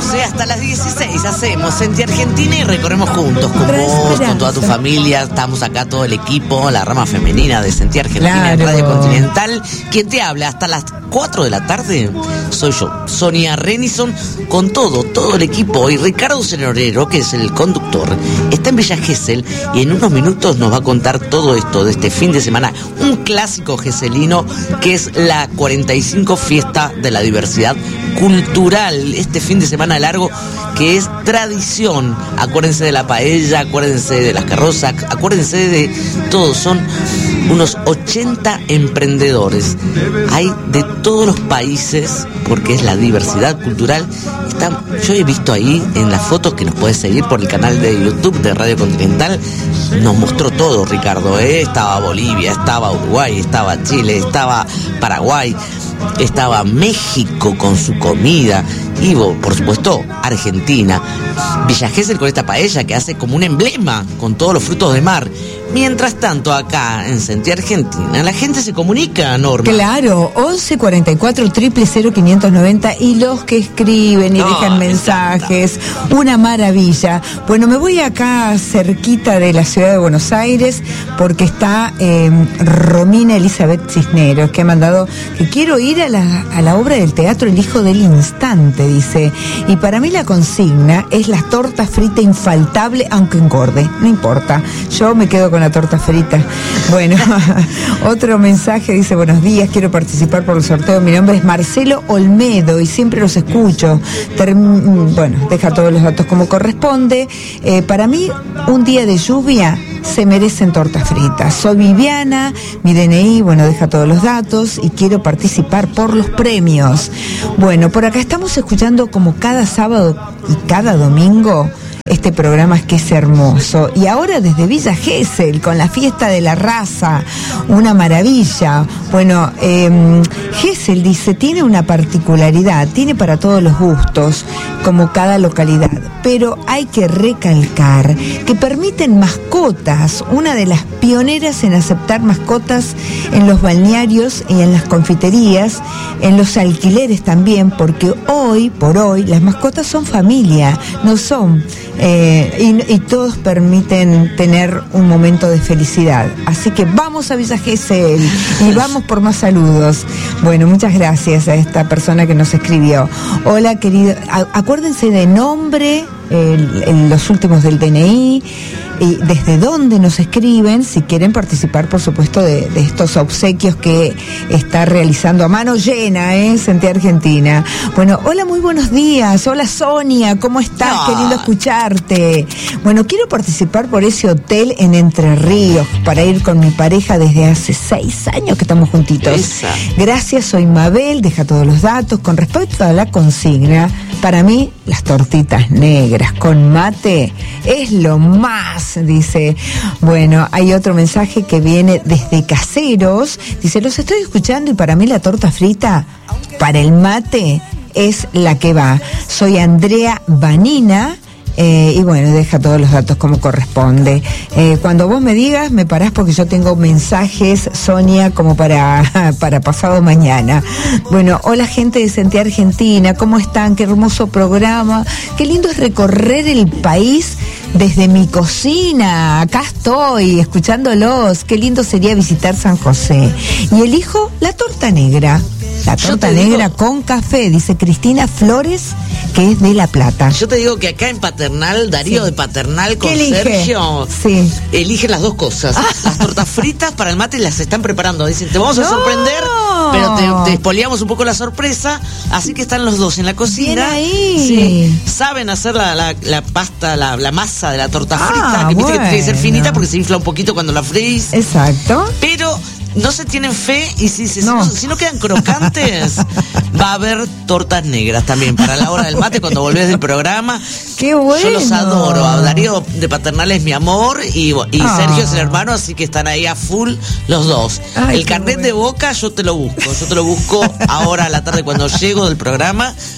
12 hasta las 16 hacemos Sentí Argentina y recorremos juntos con vos, con toda tu familia. Estamos acá todo el equipo, la rama femenina de Sentí Argentina en Radio Continental. Quien te habla hasta las 4 de la tarde soy yo, Sonia Renison, con todo el equipo. Y Ricardo Senorero, que es el conductor, está en Villa Gesell y en unos minutos nos va a contar todo esto de este fin de semana, un clásico geselino que es la 45 Fiesta de la Diversidad Cultural, este fin de semana largo que es tradición. Acuérdense de la paella, acuérdense de las carrozas, acuérdense de todo. Son unos 80 emprendedores. Hay de todos los países, porque es la diversidad cultural. Yo he visto ahí en las fotos que nos puedes seguir por el canal de YouTube de Radio Continental. Nos mostró todo, Ricardo, Estaba Bolivia, estaba Uruguay, estaba Chile, estaba Paraguay, estaba México con su comida y, por supuesto, Argentina. Villa Gesell con esta paella que hace como un emblema con todos los frutos de mar. Mientras tanto, acá en Sentí Argentina, la gente se comunica, Norma. Claro, 11 44 000 590 y los que escriben y dejan mensajes, una maravilla. Bueno, me voy acá cerquita de la ciudad de Buenos Aires porque está Romina Elizabeth Cisneros, que ha mandado que quiero ir a la obra del teatro El Hijo del Instante, dice. Y para mí la consigna es la torta frita infaltable, aunque engorde, no importa. Yo me quedo con la torta frita. Bueno, otro mensaje dice: buenos días, quiero participar por el sorteo. Mi nombre es Marcelo Olmedo y siempre los escucho. Bueno, deja todos los datos como corresponde. Para mí, un día de lluvia se merecen tortas fritas. Soy Viviana, mi DNI, bueno, deja todos los datos y quiero participar por los premios. Bueno, por acá estamos escuchando como cada sábado y cada domingo este programa que es hermoso. Y ahora desde Villa Gesell, con la fiesta de la raza, una maravilla. Bueno, Gesell dice, tiene una particularidad, tiene para todos los gustos, como cada localidad, pero hay que recalcar que permiten mascotas, una de las pioneras en aceptar mascotas en los balnearios y en las confiterías, en los alquileres también, porque hoy por hoy las mascotas son familia, no son... y todos permiten tener un momento de felicidad. Así que vamos a Villa Gesell y vamos por más saludos. Bueno, muchas gracias a esta persona que nos escribió. Hola, querido. Acuérdense de nombre, los últimos del DNI, y desde dónde nos escriben, si quieren participar, por supuesto, de estos obsequios que está realizando a mano llena, Sentí Argentina. Bueno, hola, muy buenos días. Hola, Sonia, ¿cómo estás? Qué lindo escucharte. Bueno, quiero participar por ese hotel en Entre Ríos para ir con mi pareja desde hace 6 años que estamos juntitos. Gracias, soy Mabel, deja todos los datos. Con respecto a la consigna, para mí, las tortitas negras con mate es lo más, dice. Bueno, hay otro mensaje que viene desde Caseros. Dice, los estoy escuchando y para mí la torta frita para el mate es la que va. Soy Andrea Vanina. Y bueno, deja todos los datos como corresponde. Cuando vos me digas, me parás porque yo tengo mensajes, Sonia, como para pasado mañana. Bueno, hola gente de Sentí Argentina, ¿cómo están? Qué hermoso programa. Qué lindo es recorrer el país desde mi cocina. Acá estoy, escuchándolos. Qué lindo sería visitar San José. Y elijo la torta negra. La torta negra con café, dice Cristina Flores, que es de La Plata. Yo te digo que acá en Paternal, Darío de Paternal con Sergio, eligen las dos cosas. Las tortas fritas para el mate las están preparando. Dicen, te vamos a sorprender, pero te espoliamos un poco la sorpresa. Así que están los dos en la cocina. Bien ahí. Saben hacer la pasta, la masa de la torta frita, que viste que tiene que ser finita porque se infla un poquito cuando la freís. Exacto. Pero no se tienen fe y si no quedan crocantes, va a haber tortas negras también para la hora del mate cuando volvés del programa. ¡Qué bueno! Yo los adoro. A Darío de Paternal es mi amor y Sergio es el hermano, así que están ahí a full los dos. El carnet de Boca yo te lo busco ahora a la tarde cuando llego del programa.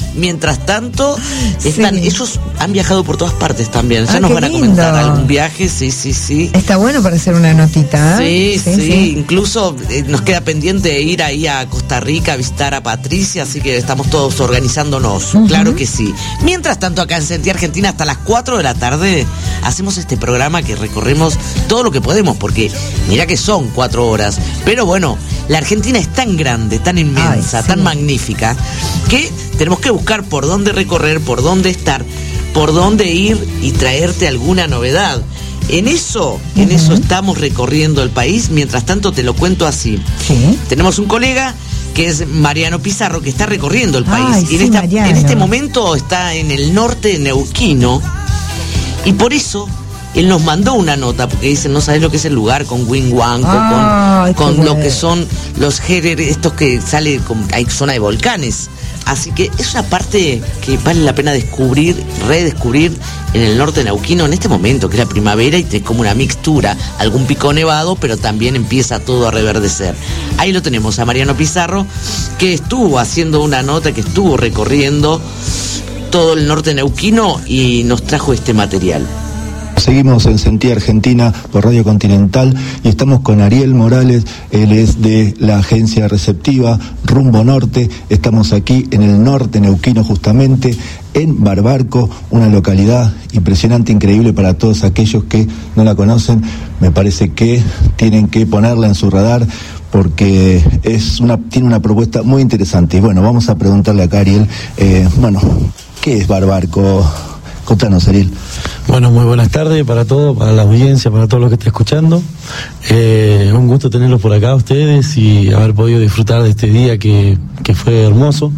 Mientras tanto, ellos han viajado por todas partes también. Ya nos van a lindo. Comentar algún viaje, sí. Está bueno para hacer una notita. Sí. Incluso nos queda pendiente de ir ahí a Costa Rica a visitar a Patricia, así que estamos todos organizándonos. Claro que sí. Mientras tanto, acá en Sentir Argentina, hasta las 4 de la tarde, hacemos este programa que recorremos todo lo que podemos, porque mira que son 4 horas. Pero bueno, la Argentina es tan grande, tan inmensa, tan magnífica, que tenemos que buscar por dónde recorrer, por dónde estar, por dónde ir y traerte alguna novedad. En eso estamos recorriendo el país. Mientras tanto, te lo cuento así. Tenemos un colega que es Mariano Pizarro, que está recorriendo el país. Y en este momento está en el norte de Neuquino. Y por eso él nos mandó una nota, porque dicen, no sabes lo que es el lugar, con Huinhuanco, con lo que son los Jerer, estos que sale, hay zona de volcanes. Así que es una parte que vale la pena redescubrir en el norte de Neuquino en este momento, que es la primavera, y es como una mixtura, algún pico nevado, pero también empieza todo a reverdecer. Ahí lo tenemos a Mariano Pizarro, que estuvo haciendo una nota, que estuvo recorriendo todo el norte neuquino y nos trajo este material. Seguimos en Sentir Argentina por Radio Continental y estamos con Ariel Morales. Él es de la agencia receptiva Rumbo Norte. Estamos aquí en el norte neuquino, justamente en Barbarco, una localidad impresionante, increíble para todos aquellos que no la conocen. Me parece que tienen que ponerla en su radar porque tiene una propuesta muy interesante. Y bueno, vamos a preguntarle acá a Ariel, ¿qué es Barbarco? Contanos, Ariel. Bueno, muy buenas tardes para todos, para la audiencia, para todos los que estén escuchando. Un gusto tenerlos por acá ustedes y haber podido disfrutar de este día que fue hermoso.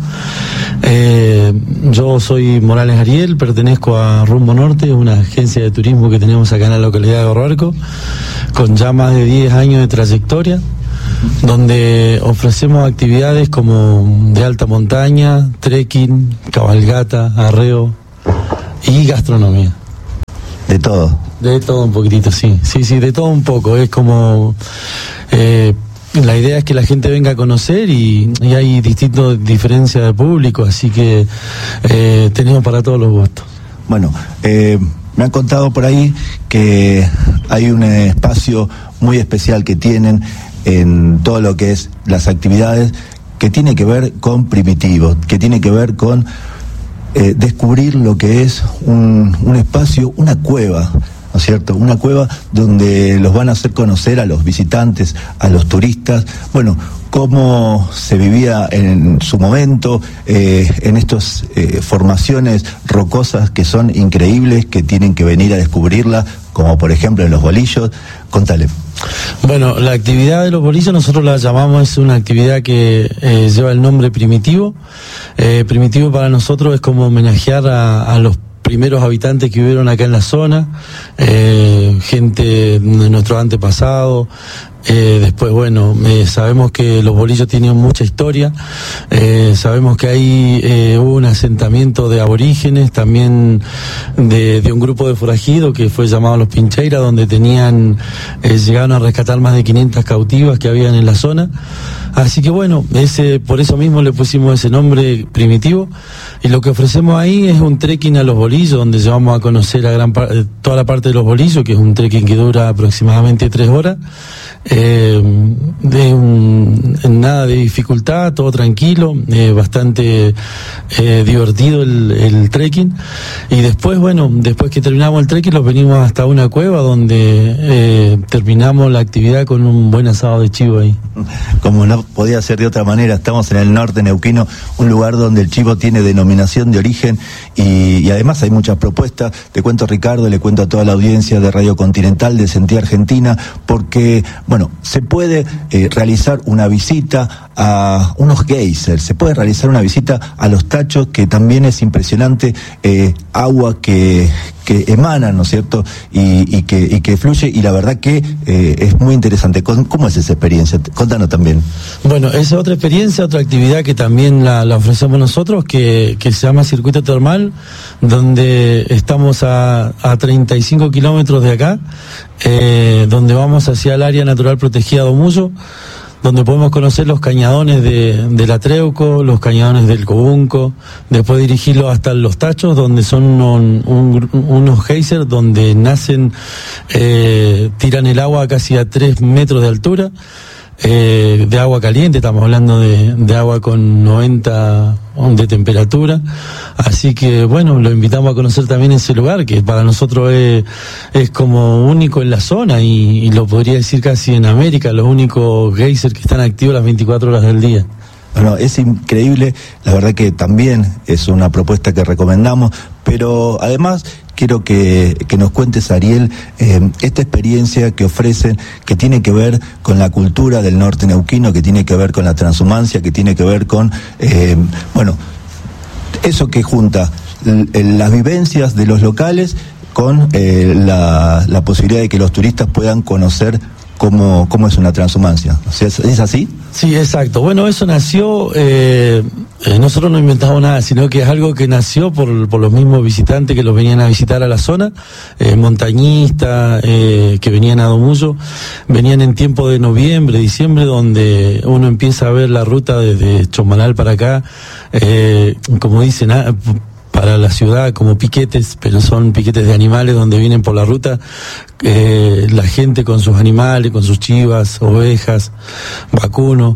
Yo soy Morales Ariel, pertenezco a Rumbo Norte, una agencia de turismo que tenemos acá en la localidad de Barbarco, con ya más de 10 años de trayectoria, donde ofrecemos actividades como de alta montaña, trekking, cabalgata, arreo y gastronomía. ¿De todo? De todo un poquitito, sí, de todo un poco. Es como la idea es que la gente venga a conocer y hay diferencias de público, así que tenemos para todos los gustos. Bueno, me han contado por ahí que hay un espacio muy especial que tienen en todo lo que es las actividades, que tiene que ver con Primitivo, que tiene que ver con descubrir lo que es un espacio, una cueva, ¿no es cierto? Una cueva donde los van a hacer conocer a los visitantes, a los turistas, bueno, cómo se vivía en su momento, en estas formaciones rocosas que son increíbles, que tienen que venir a descubrirla, como por ejemplo en los bolillos. Contale. Bueno, la actividad de los bolillos nosotros la llamamos, es una actividad que lleva el nombre Primitivo. Primitivo para nosotros es como homenajear a los primeros habitantes que vivieron acá en la zona, gente de nuestro antepasado. Después, bueno, sabemos que los bolillos tienen mucha historia, sabemos que ahí hubo un asentamiento de aborígenes, también de un grupo de forajidos que fue llamado los Pincheiras, donde llegaron a rescatar más de 500 cautivas que habían en la zona. Así que bueno, por eso mismo le pusimos ese nombre Primitivo, y lo que ofrecemos ahí es un trekking a los bolillos, donde llevamos a conocer toda la parte de los bolillos, que es un trekking que dura aproximadamente 3 horas. Nada de dificultad, todo tranquilo, bastante divertido el trekking. Y después, bueno, después que terminamos el trekking, los venimos hasta una cueva donde terminamos la actividad con un buen asado de chivo ahí. Como no podía ser de otra manera, estamos en el norte neuquino, un lugar donde el chivo tiene denominación de origen y además hay muchas propuestas. Te cuento, Ricardo, le cuento a toda la audiencia de Radio Continental, de Sentir Argentina, porque bueno, se puede realizar una visita a unos geysers, se puede realizar una visita a los tachos, que también es impresionante, agua que emanan, ¿no es cierto? Y que fluye, y la verdad que es muy interesante. ¿Cómo es esa experiencia? Contanos también. Bueno, esa es otra experiencia, otra actividad que también la ofrecemos nosotros, que se llama Circuito Termal, donde estamos a 35 kilómetros de acá, donde vamos hacia el área natural protegida de Omullo, donde podemos conocer los cañadones de la Treuco, los cañadones del Cobunco, después dirigirlo hasta los Tachos, donde son unos geysers donde nacen, tiran el agua casi a 3 metros de altura, de agua caliente, estamos hablando de agua con 90 de temperatura, así que bueno, lo invitamos a conocer también ese lugar, que para nosotros es como único en la zona y lo podría decir casi en América, los únicos geysers que están activos las 24 horas del día. Bueno, es increíble, la verdad que también es una propuesta que recomendamos, pero además quiero que nos cuentes, Ariel, esta experiencia que ofrecen, que tiene que ver con la cultura del norte neuquino, que tiene que ver con la transhumancia, que tiene que ver con, eso que junta las vivencias de los locales con la posibilidad de que los turistas puedan conocer cómo es una transhumancia. O sea, ¿es así? Sí, exacto. Bueno, eso nació, nosotros no inventamos nada, sino que es algo que nació por los mismos visitantes que los venían a visitar a la zona, montañistas, que venían a Domullo, venían en tiempo de noviembre, diciembre, donde uno empieza a ver la ruta desde Chomalal para acá, como dicen, para la ciudad como piquetes, pero son piquetes de animales donde vienen por la ruta la gente con sus animales, con sus chivas, ovejas, vacuno,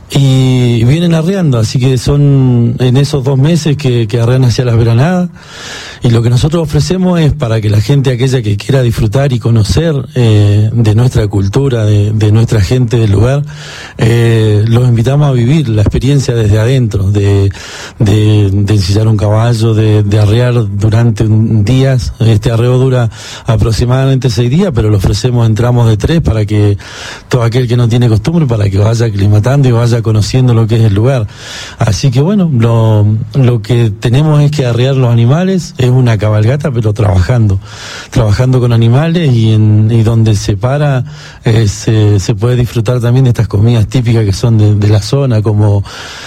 y vienen arreando, así que son en esos 2 meses que arrean hacia las veranadas, y lo que nosotros ofrecemos es para que la gente aquella que quiera disfrutar y conocer de nuestra cultura, de nuestra gente del lugar, los invitamos a vivir la experiencia desde adentro, de ensillar un caballo, de arrear durante días. Este arreo dura aproximadamente 6 días, pero lo ofrecemos en tramos de 3 para que todo aquel que no tiene costumbre, para que vaya aclimatando y vaya conociendo lo que es el lugar. Así que bueno, lo que tenemos es que arrear los animales, es una cabalgata, pero trabajando con animales, y donde se para se puede disfrutar también de estas comidas típicas que son de la zona, como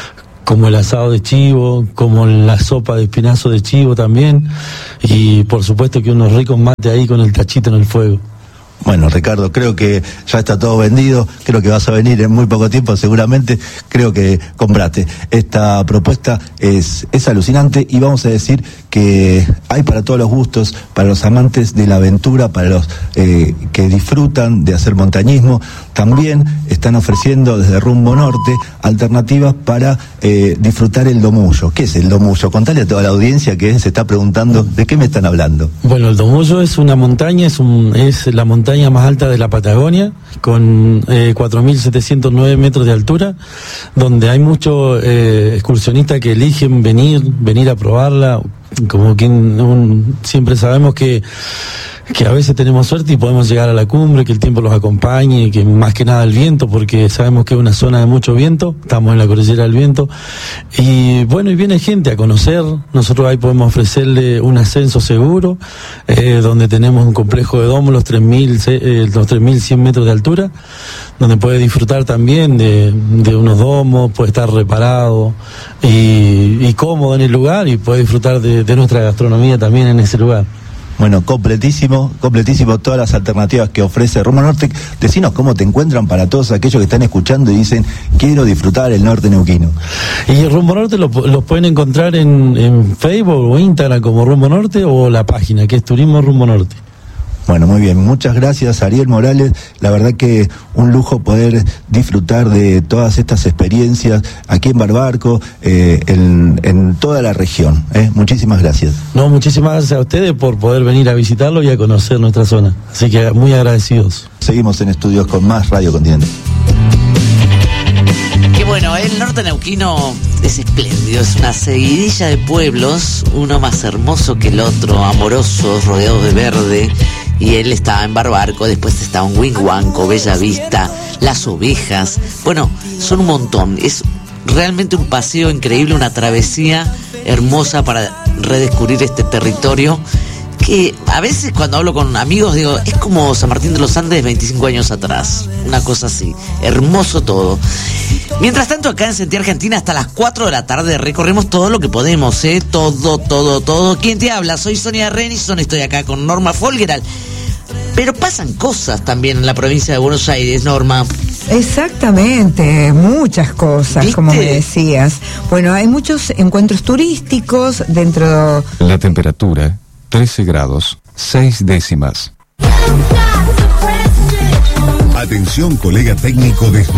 el asado de chivo, como la sopa de espinazo de chivo también, y por supuesto que unos ricos mates ahí con el tachito en el fuego. Bueno, Ricardo, creo que ya está todo vendido, creo que vas a venir en muy poco tiempo, seguramente, creo que compraste. Esta propuesta es alucinante, y vamos a decir que hay para todos los gustos, para los amantes de la aventura, para los que disfrutan de hacer montañismo. También están ofreciendo desde Rumbo Norte alternativas para disfrutar el Domullo. ¿Qué es el Domullo? Contale a toda la audiencia que se está preguntando de qué me están hablando. Bueno, el Domullo es una montaña, es la montaña más alta de la Patagonia, con 4.709 metros de altura, donde hay muchos excursionistas que eligen venir a probarla, como quien siempre sabemos que a veces tenemos suerte y podemos llegar a la cumbre, que el tiempo los acompañe, y que más que nada el viento, porque sabemos que es una zona de mucho viento, estamos en la cordillera del viento, y bueno, y viene gente a conocer. Nosotros ahí podemos ofrecerle un ascenso seguro, donde tenemos un complejo de domos, los 3.100 metros de altura, donde puede disfrutar también de unos domos, puede estar reparado y cómodo en el lugar, y puede disfrutar de nuestra gastronomía también en ese lugar. Bueno, completísimo todas las alternativas que ofrece Rumbo Norte. Decinos cómo te encuentran para todos aquellos que están escuchando y dicen, quiero disfrutar el norte neuquino. Y Rumbo Norte los pueden encontrar en Facebook o Instagram como Rumbo Norte, o la página que es Turismo Rumbo Norte. Bueno, muy bien, muchas gracias, Ariel Morales. La verdad que un lujo poder disfrutar de todas estas experiencias aquí en Barbarco, en toda la región. Muchísimas gracias. No, muchísimas gracias a ustedes por poder venir a visitarlo y a conocer nuestra zona. Así que muy agradecidos. Seguimos en estudios con más Radio Continente. Qué bueno, el norte neuquino es espléndido, es una seguidilla de pueblos, uno más hermoso que el otro, amorosos, rodeados de verde. Y él estaba en Barbarco, después estaba en Huinhuanco, Bella Vista, Las Ovejas. Bueno, son un montón. Es realmente un paseo increíble, una travesía hermosa para redescubrir este territorio, que a veces cuando hablo con amigos digo, es como San Martín de los Andes 25 años atrás, una cosa así, hermoso todo. Mientras tanto, acá en Sentir Argentina, hasta las 4 de la tarde recorremos todo lo que podemos, todo. ¿Quién te habla? Soy Sonia Renison, estoy acá con Norma Folgeral. Pero pasan cosas también en la provincia de Buenos Aires, Norma. Exactamente, muchas cosas, ¿viste? como me decías. Bueno, hay muchos encuentros turísticos dentro. La temperatura, 13 grados, 6 décimas. Atención, colega técnico de